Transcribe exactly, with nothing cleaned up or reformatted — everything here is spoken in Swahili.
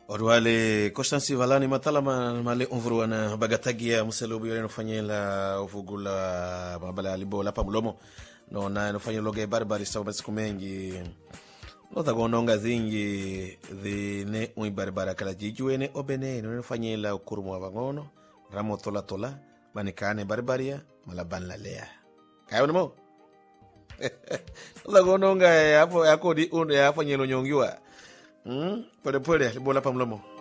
Orwale Constance Valani matalama male onvruana bagatagia muselobu yore no fanyela ufugula mabala libola pa mulomo no na no fanyelo ge barbari sa masiku mengi no tagononga zingi de ne un barbara kala jijuene obene no fanyela ukurumu abangono ramo tola tola banikane barbaria malaban la lea kayo mo no tagononga hapo yako di un ya fanyelo nyongiwa mm pole pole libola pa mulomo